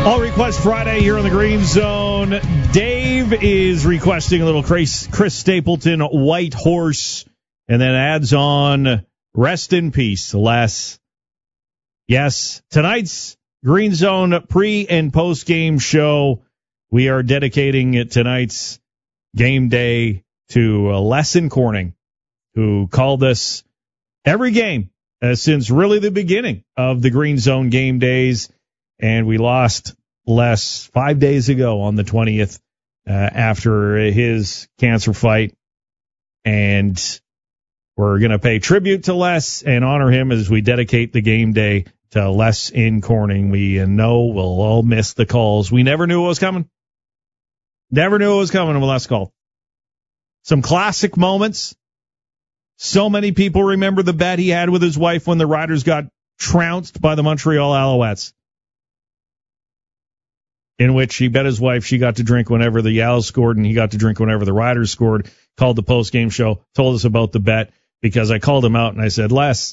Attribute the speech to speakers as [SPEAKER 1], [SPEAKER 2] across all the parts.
[SPEAKER 1] All Request Friday here on the Green Zone. Dave is requesting a little Chris Stapleton, White Horse, and then adds on Rest in Peace, Les. Yes, tonight's Green Zone pre- and post-game show, we are dedicating tonight's game day to Les Corning, who called us every game since really the beginning of the Green Zone game days. And we lost Les 5 days ago on the 20th after his cancer fight. And we're going to pay tribute to Les and honor him as we dedicate the game day to Les in Corning. We know we'll all miss the calls. We never knew it was coming. Never knew it was coming when Les called. Some classic moments. So many people remember the bet he had with his wife when the Riders got trounced by the Montreal Alouettes, in which he bet his wife she got to drink whenever the Owls scored and he got to drink whenever the Riders scored. Called the post-game show, told us about the bet because I called him out and I said, Les,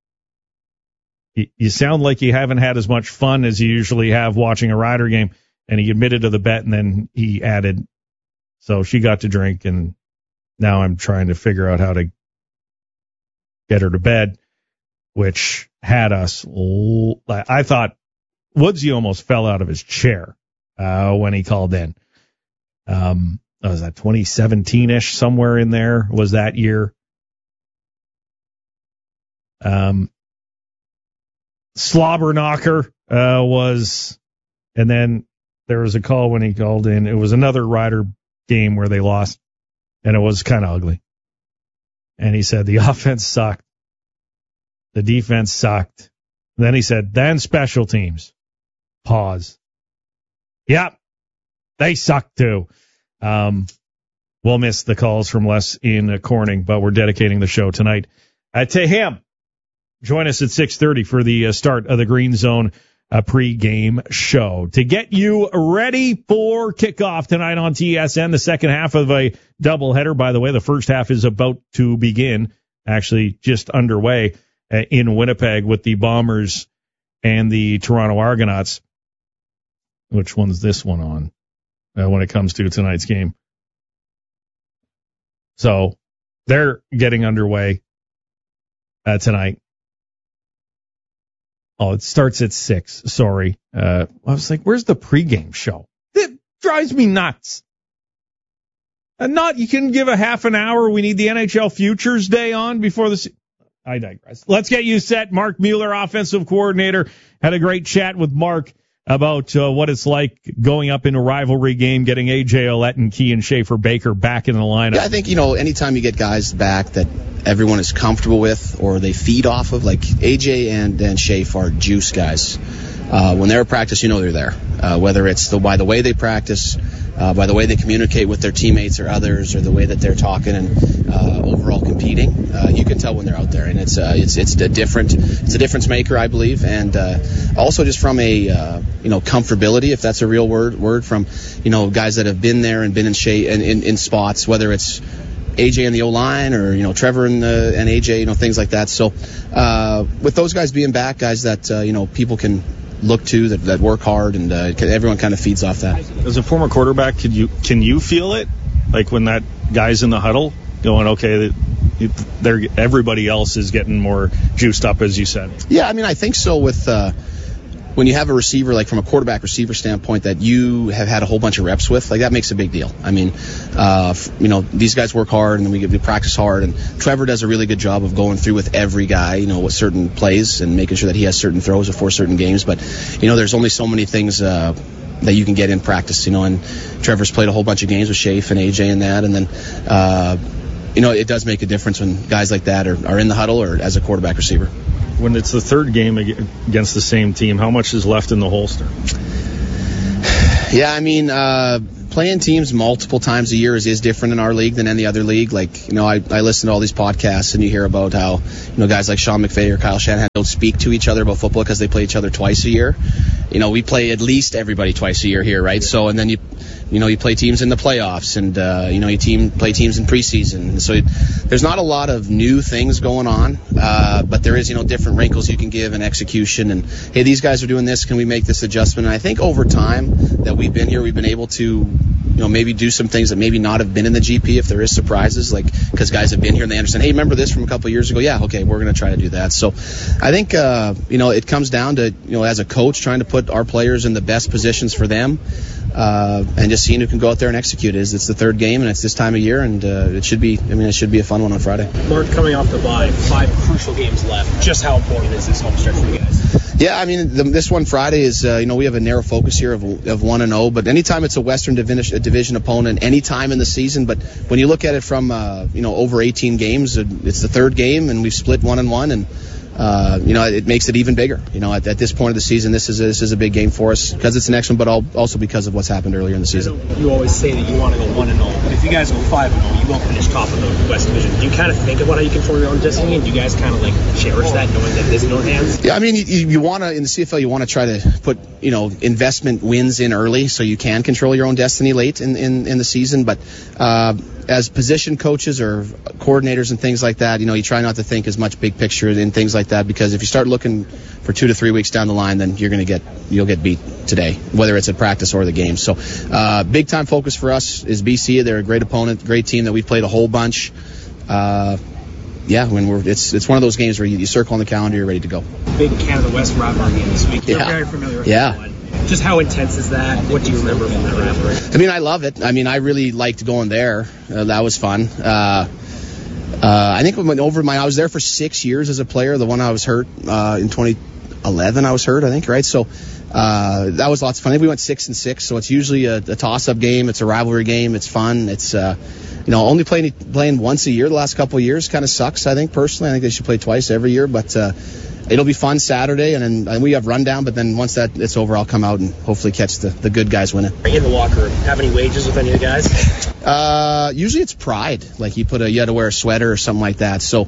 [SPEAKER 1] you sound like you haven't had as much fun as you usually have watching a Rider game. And he admitted to the bet, and then he added, so she got to drink, and now I'm trying to figure out how to get her to bed, which had us, I thought Woodsy almost fell out of his chair when he called in. Was that 2017-ish, somewhere in there was that year. Slobber knocker was, and then there was a call when he called in. It was another Rider game where they lost, and it was kind of ugly. And he said the offense sucked, the defense sucked. And then he said, then special teams. Pause. Yep, they suck too. We'll miss the calls from Les in Corning, but we're dedicating the show tonight to him. Join us at 6:30 for the start of the Green Zone pre-game show. To get you ready for kickoff tonight on TSN, the second half of a doubleheader. By the way, the first half is about to begin, actually just underway in Winnipeg with the Bombers and the Toronto Argonauts. Which one's this one on when it comes to tonight's game? So they're getting underway tonight. Oh, it starts at 6. Sorry. I was like, where's the pregame show? It drives me nuts. You can give a half an hour. We need the NHL Futures Day on before the... I digress. Let's get you set. Mark Mueller, offensive coordinator, had a great chat with Mark about what it's like going up in a rivalry game, getting A.J. Ouellette and Kean Schaefer-Baker back in the lineup.
[SPEAKER 2] Yeah, I think, anytime you get guys back that everyone is comfortable with or they feed off of, like A.J. and Schaefer are juice guys. When they're at practice, they're there. Whether it's by the way they practice, by the way they communicate with their teammates or others, or the way that they're talking and overall competing, you can tell when they're out there, and it's a difference maker, I believe, and also just from a comfortability, if that's a real word from guys that have been there and been in spots, whether it's AJ in the O-line or Trevor and AJ, things like that. So with those guys being back, guys that people can look to that work hard, and everyone kind of feeds off that.
[SPEAKER 3] As a former quarterback, can you feel it, like when that guy's in the huddle going, okay, everybody else is getting more juiced up, as you said? Yeah,
[SPEAKER 2] I think so. With when you have a receiver, like from a quarterback receiver standpoint, that you have had a whole bunch of reps with, like that makes a big deal. These guys work hard, and we practice hard, and Trevor does a really good job of going through with every guy, with certain plays and making sure that he has certain throws before certain games. But, there's only so many things that you can get in practice, and Trevor's played a whole bunch of games with Schaefer and AJ and that, and then, it does make a difference when guys like that are in the huddle or as a quarterback receiver.
[SPEAKER 3] When it's the third game against the same team, how much is left in the holster?
[SPEAKER 2] Yeah, playing teams multiple times a year is different in our league than any other league. Like, you know, I listen to all these podcasts and you hear about how, you know, guys like Sean McVay or Kyle Shanahan don't speak to each other about football because they play each other twice a year. You know, we play at least everybody twice a year here, right? So, and then you play teams in the playoffs, and you play teams in preseason. So there's not a lot of new things going on, but there is, you know, different wrinkles you can give in execution. And hey, these guys are doing this. Can we make this adjustment? And I think over time that we've been here, we've been able to, you know, maybe do some things that maybe not have been in the GP if there is surprises, like because guys have been here and they understand. Hey, remember this from a couple of years ago? Yeah, okay, we're going to try to do that. So I think it comes down to, you know, as a coach trying to put our players in the best positions for them. And just seeing who can go out there and execute it. It's the third game, and it's this time of year, and it should be a fun one on Friday.
[SPEAKER 4] Mark, coming off the bye, 5 crucial games left. Just how important is this home stretch for you guys?
[SPEAKER 2] Yeah, I mean, this one Friday is, we have a narrow focus here of 1-0, but anytime it's a Western Division opponent, any time in the season, but when you look at it from, over 18 games, it's the third game, and we've split 1-1, and it makes it even bigger. You know, at this point of the season, this is a big game for us because it's an next one, but also because of what's happened earlier in the season.
[SPEAKER 4] You always say that you want to go 1-0, but if you guys go 5-0, you won't finish top of the West Division. Do you kind of think about how you control your own destiny, and do you guys kind of like cherish that, knowing that it is in your hands?
[SPEAKER 2] Yeah, I mean, you want to, in the CFL, you want to try to put, you know, investment wins in early so you can control your own destiny late in the season, but as position coaches or coordinators and things like that, you know, you try not to think as much big picture in things like that, because if you start looking for 2 to 3 weeks down the line, then you'll get beat today, whether it's at practice or the game. So big time focus for us is BC. They're a great opponent, great team that we've played a whole bunch. It's one of those games where you circle on the calendar, you're ready to go.
[SPEAKER 4] Big Canada West rivalry game this week. You're very familiar with that one. Just how intense is that? What do you remember from that rivalry?
[SPEAKER 2] I mean, I love it. I mean, I really liked going there. That was fun. I think I was there for 6 years as a player. The one I was hurt in 2011, I was hurt, I think, right? So that was lots of fun. I think we went 6-6, so it's usually a toss-up game. It's a rivalry game. It's fun. It's only playing once a year the last couple of years kind of sucks, I think, personally. I think they should play twice every year, but it'll be fun Saturday, and then we have rundown, but then once it's over, I'll come out and hopefully catch the good guys winning.
[SPEAKER 4] In the locker room, have any wages with any of the guys?
[SPEAKER 2] Usually it's pride. Like you had to wear a sweater or something like that. So,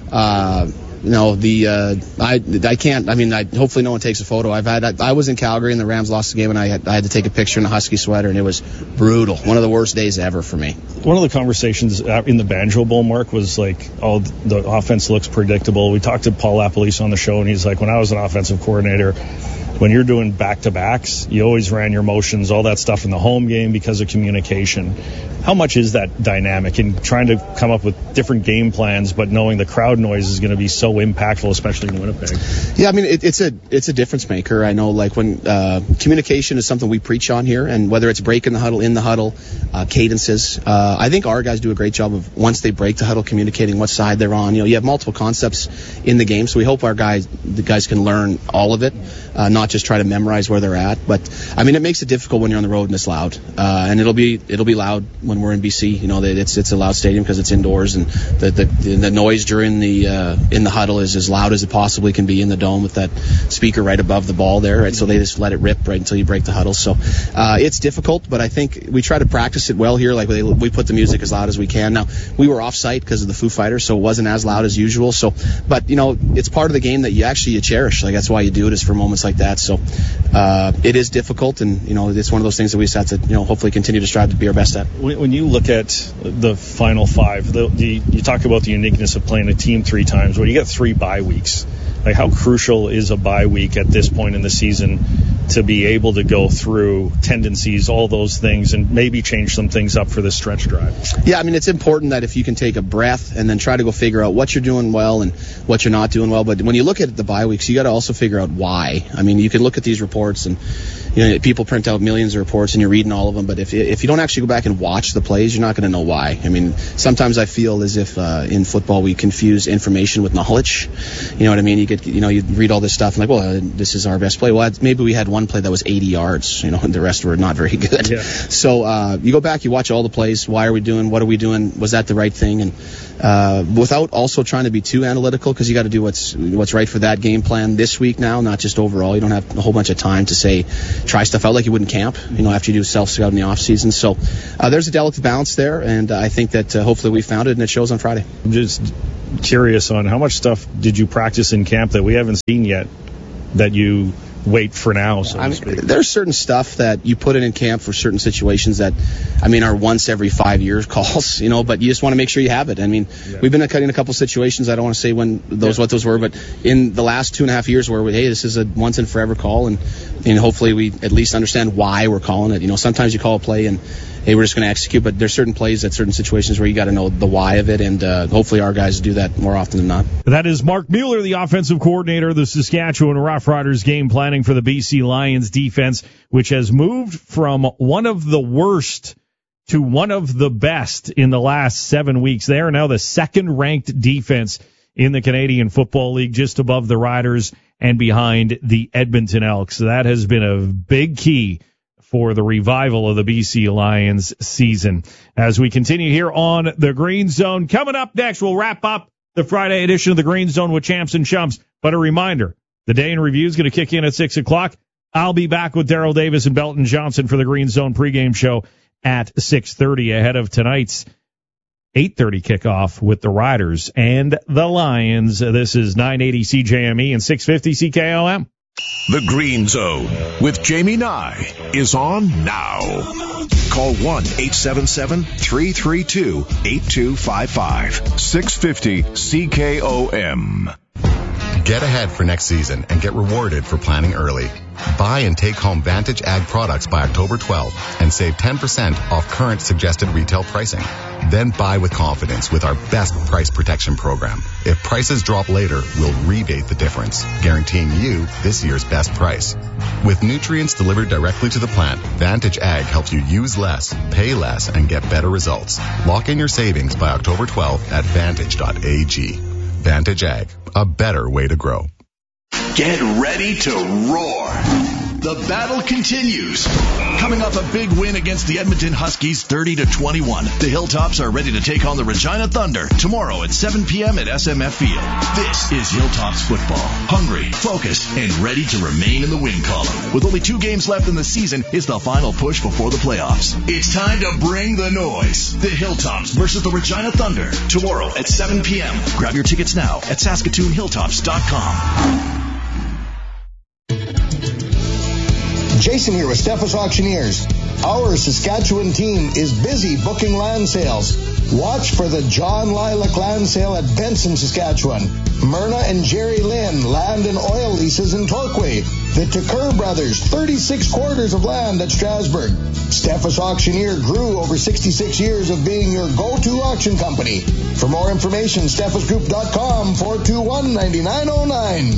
[SPEAKER 2] I can't. I mean, hopefully no one takes a photo. I was in Calgary and the Rams lost the game, and I had to take a picture in a Husky sweater, and it was brutal. One of the worst days ever for me.
[SPEAKER 3] One of the conversations in the Banjo Bowl, Mark, was like, the offense looks predictable. We talked to Paul Lapalisse on the show, and he's like, when I was an offensive coordinator, when you're doing back-to-backs, you always ran your motions, all that stuff in the home game because of communication. How much is that dynamic in trying to come up with different game plans, but knowing the crowd noise is going to be so impactful, especially in Winnipeg?
[SPEAKER 2] Yeah, I mean, it's a difference maker. I know, like, when communication is something we preach on here, and whether it's breaking the huddle, in the huddle, cadences, I think our guys do a great job of, once they break the huddle, communicating what side they're on. You know, you have multiple concepts in the game, so we hope the guys can learn all of it, not just try to memorize where they're at. But I mean, it makes it difficult when you're on the road and it's loud, and it'll be loud when we're in BC. You know, it's a loud stadium because it's indoors, and the noise during the in the huddle is as loud as it possibly can be in the dome with that speaker right above the ball there, right? So they just let it rip right until you break the huddle. So it's difficult, but I think we try to practice it well here. Like we put the music as loud as we can. Now we were off site because of the Foo Fighters, so it wasn't as loud as usual. So, but you know, it's part of the game that you cherish. Like that's why you do it, is for moments like that. So it is difficult, and you know, it's one of those things that we just have to, you know, hopefully continue to strive to be our best at.
[SPEAKER 3] When you look at the final five, you talk about the uniqueness of playing a team 3 times. Well, you get 3 bye weeks. Like, how crucial is a bye week at this point in the season to be able to go through tendencies, all those things, and maybe change some things up for this stretch drive?
[SPEAKER 2] Yeah, I mean, it's important that if you can take a breath and then try to go figure out what you're doing well and what you're not doing well. But when you look at the bye weeks, you got to also figure out why. I mean, you can look at these reports, and you know, people print out millions of reports and you're reading all of them, but if you don't actually go back and watch the plays, you're not going to know why. I mean, sometimes I feel as if in football we confuse information with knowledge. You know what I mean? You read all this stuff and like, well, this is our best play. Well, maybe we had one one play that was 80 yards, and the rest were not very good.
[SPEAKER 3] Yeah.
[SPEAKER 2] So you go back, you watch all the plays. Why are we doing? What are we doing? Was that the right thing? And without also trying to be too analytical, because you got to do what's right for that game plan this week now, not just overall. You don't have a whole bunch of time to try stuff out like you would in camp, after you do self-scout in the off season. So there's a delicate balance there, and I think that hopefully we found it, and it shows on Friday.
[SPEAKER 3] I'm just curious on how much stuff did you practice in camp that we haven't seen yet that you wait for now, so to speak?
[SPEAKER 2] There's certain stuff that you put in camp for certain situations that, are once every 5 years calls, but you just want to make sure you have it. We've been in a couple situations. I don't want to say what those were, but in the last 2.5 years where this is a once and forever call, and hopefully we at least understand why we're calling it. Sometimes you call a play and, hey, we're just going to execute, but there's certain plays at certain situations where you got to know the why of it, and hopefully our guys do that more often than not.
[SPEAKER 1] That is Mark Mueller, the offensive coordinator of the Saskatchewan Roughriders, game planning for the BC Lions defense, which has moved from one of the worst to one of the best in the last 7 weeks. They are now the second-ranked defense in the Canadian Football League, just above the Riders and behind the Edmonton Elks. So that has been a big key for the revival of the BC Lions season. As we continue here on the Green Zone, coming up next, we'll wrap up the Friday edition of the Green Zone with Champs and Chums. But a reminder, the day in review is going to kick in at 6 o'clock. I'll be back with Darryl Davis and Belton Johnson for the Green Zone pregame show at 6:30 ahead of tonight's 8:30 kickoff with the Riders and the Lions. This is 980 CJME and 650 CKOM.
[SPEAKER 5] The Green Zone with Jamie Nye is on now. Call 1-877-332-8255. 650 CKOM.
[SPEAKER 6] Get ahead for next season and get rewarded for planning early. Buy and take home Vantage Ag products by October 12th and save 10% off current suggested retail pricing. Then buy with confidence with our best price protection program. If prices drop later, we'll rebate the difference, guaranteeing you this year's best price. With nutrients delivered directly to the plant, Vantage Ag helps you use less, pay less, and get better results. Lock in your savings by October 12th at vantage.ag. Vantage Ag, a better way to grow.
[SPEAKER 7] Get ready to roar. The battle continues. Coming off a big win against the Edmonton Huskies 30-21, the Hilltops are ready to take on the Regina Thunder tomorrow at 7 p.m. at SMF Field. This is Hilltops football. Hungry, focused, and ready to remain in the win column. With only 2 games left in the season, it's the final push before the playoffs. It's time to bring the noise. The Hilltops versus the Regina Thunder tomorrow at 7 p.m. Grab your tickets now at SaskatoonHilltops.com.
[SPEAKER 8] Jason here with Steffes Auctioneers. Our Saskatchewan team is busy booking land sales. Watch for the John Lilac Land Sale at Benson, Saskatchewan. Myrna and Jerry Lynn Land and Oil Leases in Torquay. The Tucker Brothers 36 quarters of land at Strasbourg. Steffes Auctioneer grew over 66 years of being your go-to auction company. For more information, steffesgroup.com 421-9909.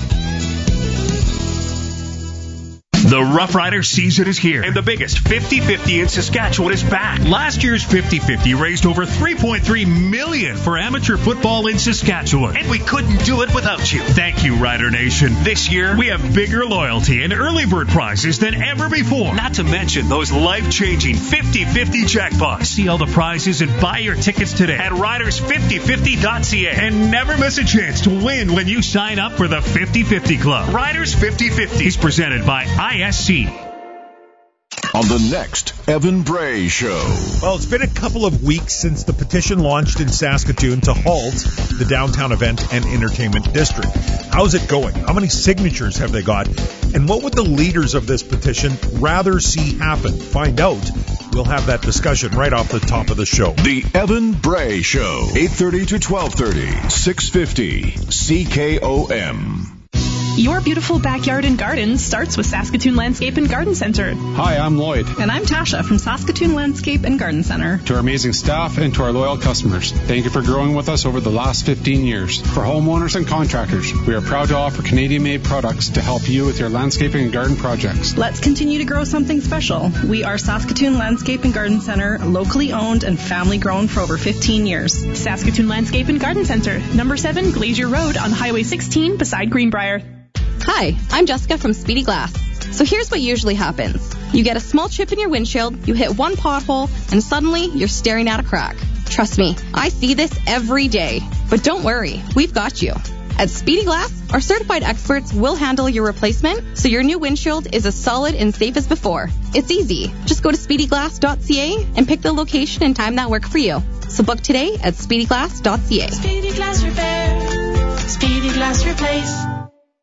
[SPEAKER 9] The Rough Rider season is here, and the biggest 50-50 in Saskatchewan is back. Last year's 50-50 raised over $3.3 million for amateur football in Saskatchewan, and we couldn't do it without you. Thank you, Rider Nation. This year, we have bigger loyalty and early bird prizes than ever before, not to mention those life-changing 50-50 jackpots. See all the prizes and buy your tickets today at riders5050.ca, and never miss a chance to win when you sign up for the 50-50 Club. Riders 50-50 is presented by ISC.
[SPEAKER 5] On the next Evan Bray Show.
[SPEAKER 10] Well, it's been a couple of weeks since the petition launched in Saskatoon to halt the downtown event and entertainment district. How's it going? How many signatures have they got? And what would the leaders of this petition rather see happen? Find out. We'll have that discussion right off the top of the show.
[SPEAKER 5] The Evan Bray Show, 8:30 to 12:30, 650 CKOM.
[SPEAKER 11] Your beautiful backyard and garden starts with Saskatoon Landscape and Garden Center.
[SPEAKER 12] Hi, I'm Lloyd.
[SPEAKER 11] And I'm Tasha from Saskatoon Landscape and Garden Center.
[SPEAKER 12] To our amazing staff and to our loyal customers, thank you for growing with us over the last 15 years. For homeowners and contractors, we are proud to offer Canadian-made products to help you with your landscaping and garden projects.
[SPEAKER 11] Let's continue to grow something special. We are Saskatoon Landscape and Garden Center, locally owned and family grown for over 15 years.
[SPEAKER 13] Saskatoon Landscape and Garden Center, number 7 Glacier Road on Highway 16 beside Greenbrier.
[SPEAKER 14] Hi, I'm Jessica from Speedy Glass. So here's what usually happens. You get a small chip in your windshield, you hit one pothole, and suddenly you're staring at a crack. Trust me, I see this every day. But don't worry, we've got you. At Speedy Glass, our certified experts will handle your replacement so your new windshield is as solid and safe as before. It's easy. Just go to speedyglass.ca and pick the location and time that work for you. So book today at speedyglass.ca.
[SPEAKER 15] Speedy Glass Repair. Speedy Glass Replace.